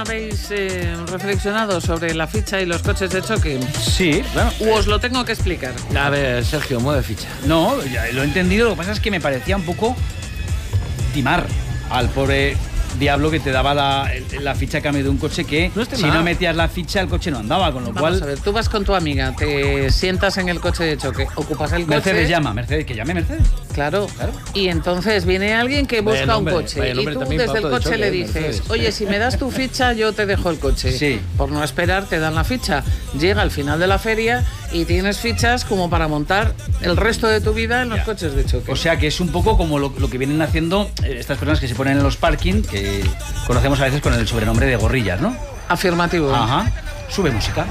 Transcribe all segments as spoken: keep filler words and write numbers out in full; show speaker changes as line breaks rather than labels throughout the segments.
habéis eh, reflexionado sobre la ficha y los coches de choque?
Sí, claro.
¿O os lo tengo que explicar?
A ver, Sergio, mueve ficha.
No, ya lo he entendido. Lo que pasa es que me parecía un poco timar al pobre diablo que te daba la, la ficha a cambio de un coche que
no
si no metías la ficha el coche no andaba, con lo
Vamos
cual...
a ver, tú vas con tu amiga, te sientas en el coche de choque, ocupas el coche...
Mercedes llama, Mercedes, que llame Mercedes.
Claro, claro. Y entonces viene alguien que busca
Vaya nombre,
un coche
vaya
y
nombre
tú
también
desde
para
el
auto de
coche
choque,
le
¿eh?
dices,
Mercedes.
oye, si me das tu ficha yo te dejo el coche.
Sí.
Por no esperar te dan la ficha. Llega al final de la feria y tienes fichas como para montar el resto de tu vida en los
Ya.
coches de choque.
O sea que es un poco como lo, lo que vienen haciendo eh, estas personas que se ponen en los parking, que conocemos a veces con el sobrenombre de gorrillas, ¿no?
Afirmativo.
Ajá. Sube música.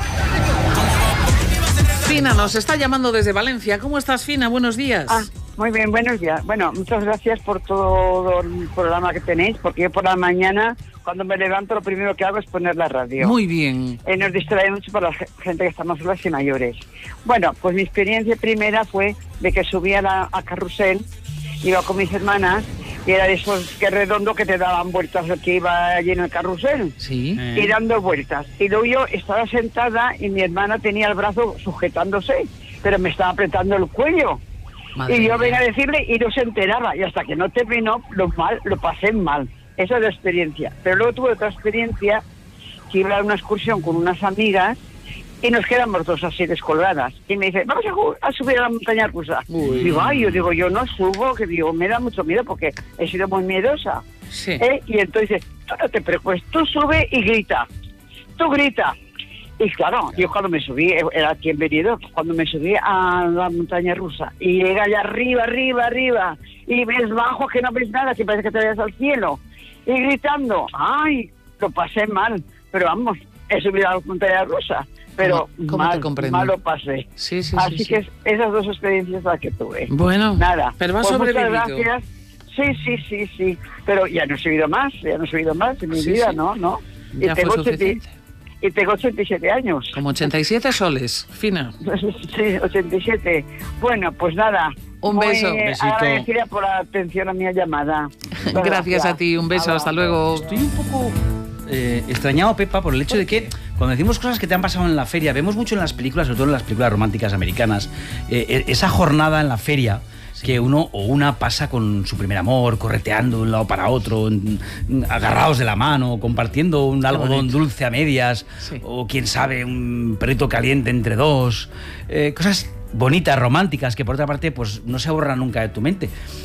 Fina nos está llamando desde Valencia. ¿Cómo estás, Fina? Buenos días.
Ah, muy bien, buenos días. Bueno, muchas gracias por todo el programa que tenéis, porque yo por la mañana, cuando me levanto, lo primero que hago es poner la radio.
Muy bien.
Eh, nos distrae mucho para la gente que estamos solas y mayores. Bueno, pues mi experiencia primera fue de que subía a, la, a Carrusel, iba con mis hermanas, y era de esos que redondo que te daban vueltas, el que iba lleno el carrusel.
Sí.
Eh.
Y dando vueltas. Y luego yo estaba sentada y mi hermana tenía el brazo sujetándose, pero me estaba apretando el cuello.
Madre
y yo
mía.
venía a decirle y no se enteraba. Y hasta que no terminó, lo mal, lo pasé mal. Esa es la experiencia. Pero luego tuve otra experiencia, que iba a una excursión con unas amigas y nos quedamos dos así descolgadas. Y me dice, vamos a, ju- a subir a la montaña rusa.
Uy.
Digo, ay, yo digo, yo no subo, que digo, me da mucho miedo porque he sido muy miedosa.
Sí.
¿Eh? Y entonces, tú no te preocupes, tú sube y grita. Tú grita. Y claro, yo cuando me subí, era aquí en Benidorm, cuando me subí a la montaña rusa y llega allá arriba, arriba, arriba, y ves bajo que no ves nada, que parece que te vayas al cielo, y gritando, ay, lo pasé mal, pero vamos, he subido a la montaña rusa, pero
¿Cómo- cómo te
mal,
comprendo?
mal lo pasé.
Sí, sí,
Así
sí, sí.
que es- esas dos experiencias las que tuve.
Bueno,
Nada.
pero has
Pues muchas
sobrevivido.
gracias. Sí, sí, sí, sí. Pero ya no he subido más, ya no he subido más en mi
Sí,
vida,
sí.
¿no? no. Y
Ya fue
tengo, ochenta
suficiente.
y tengo ochenta y siete años.
Como ochenta y siete soles, Fina.
Sí, ochenta y siete. Bueno, pues nada.
Un
muy
beso.
Besito.
agradecida por la atención a mi llamada. Muchas
Gracias a ti, un beso,
Nada.
hasta luego.
Estoy un poco eh, extrañado, Pepa, por el hecho de que cuando decimos cosas que te han pasado en la feria, vemos mucho en las películas, sobre todo en las películas románticas americanas, eh, esa jornada en la feria que uno o una pasa con su primer amor, correteando de un lado para otro, en- agarrados de la mano, compartiendo un algodón
bonito.
dulce a medias,
Sí.
o quién sabe, un perrito caliente entre dos, eh, cosas bonitas, románticas, que por otra parte pues no se borran nunca de tu mente.